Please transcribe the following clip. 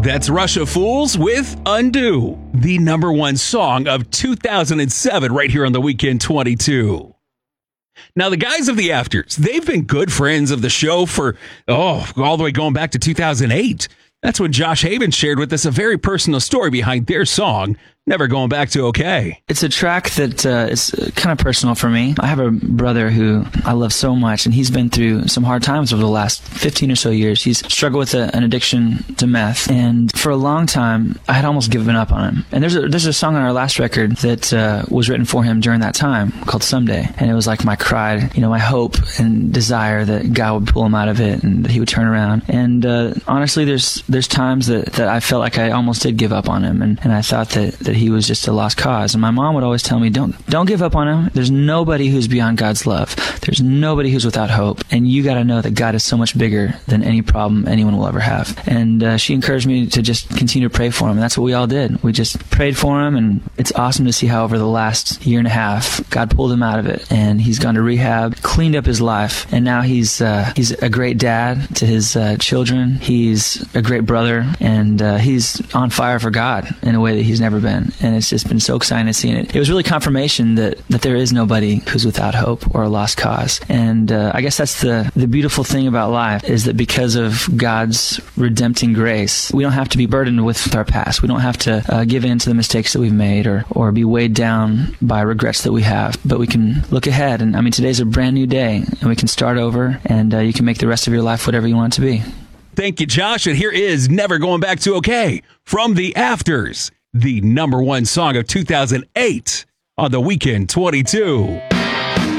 That's Russia Fools with Undo, the number one song of 2007 right here on the Weekend 22. Now, the guys of the Afters, they've been good friends of the show for, all the way going back to 2008. That's when Josh Haven shared with us a very personal story behind their song, Never Going Back to Okay. It's a track that is kind of personal for me. I have a brother who I love so much, and he's been through some hard times over the last 15 or so years. He's struggled with an addiction to meth, and for a long time, I had almost given up on him. And there's a song on our last record that was written for him during that time called Someday, and it was like my cry, my hope and desire that God would pull him out of it and that he would turn around. And honestly, there's times that I felt like I almost did give up on him, and I thought that he was just a lost cause. And my mom would always tell me, don't give up on him. There's nobody who's beyond God's love. There's nobody who's without hope. And you got to know that God is so much bigger than any problem anyone will ever have. And she encouraged me to just continue to pray for him. And that's what we all did. We just prayed for him. And it's awesome to see how over the last year and a half, God pulled him out of it. And he's gone to rehab, cleaned up his life. And now he's a great dad to his children. He's a great brother. And he's on fire for God in a way that he's never been. And it's just been so exciting to see it. It was really confirmation that there is nobody who's without hope or a lost cause. And I guess that's the beautiful thing about life, is that because of God's redempting grace, we don't have to be burdened with our past. We don't have to give in to the mistakes that we've made or be weighed down by regrets that we have. But we can look ahead. And today's a brand new day, and we can start over, and you can make the rest of your life whatever you want it to be. Thank you, Josh. And here is Never Going Back to Okay from the Afters, the number one song of 2008 on the Weekend 22.